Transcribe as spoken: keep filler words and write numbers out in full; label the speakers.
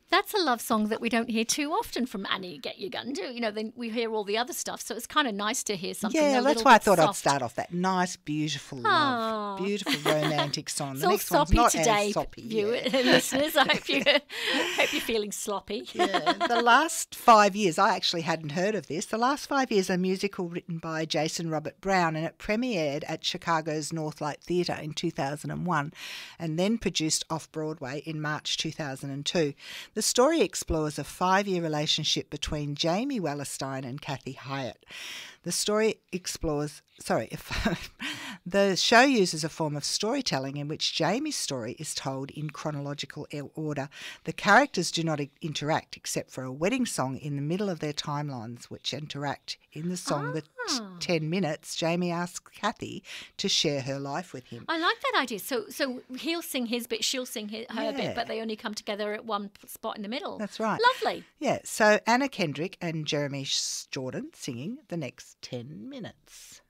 Speaker 1: That's a love song that we don't hear too often from Annie Get Your Gun, do you? know, then we hear all the other stuff, so it's kind of nice to hear something
Speaker 2: Yeah,
Speaker 1: a
Speaker 2: that's
Speaker 1: little
Speaker 2: why I
Speaker 1: bit
Speaker 2: thought
Speaker 1: soft.
Speaker 2: I'd start off that nice, beautiful love,
Speaker 1: Aw.
Speaker 2: beautiful romantic song.
Speaker 1: It's
Speaker 2: The
Speaker 1: all
Speaker 2: next one's
Speaker 1: soppy
Speaker 2: not
Speaker 1: today,
Speaker 2: as soppy.
Speaker 1: viewer-
Speaker 2: Yeah.
Speaker 1: listeners. I hope, you, hope you're feeling sloppy.
Speaker 2: Yeah, the last five years, I actually hadn't heard of this. The last five years, a musical written by Jason Robert Brown, and it premiered at Chicago's Northlight Theatre in two thousand one and then produced off-Broadway in March two thousand two. The story explores a five-year relationship between Jamie Wallerstein and Kathy Hyatt. The story explores, sorry, if, the show uses a form of storytelling in which Jamie's story is told in chronological order. The characters do not interact except for a wedding song in the middle of their timelines, which interact. In the song, The t- ten Minutes, Jamie asks Kathy to share her life with him.
Speaker 1: I like that idea. So so he'll sing his bit, she'll sing his, her
Speaker 2: Yeah.
Speaker 1: bit, but they only come together at one p- spot in the middle.
Speaker 2: That's right.
Speaker 1: Lovely.
Speaker 2: Yeah, so Anna Kendrick and Jeremy Jordan singing The Next ten Minutes.